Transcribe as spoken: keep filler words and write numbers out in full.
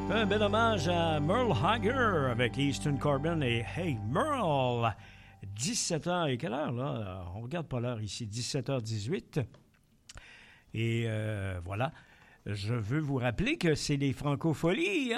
Un bel hommage à Merle Haggard avec Easton Corbin et Hey Merle. dix-sept heures, et quelle heure là? On regarde pas l'heure ici, dix-sept heures dix-huit. Et euh, voilà, je veux vous rappeler que c'est les Francopholies, hein?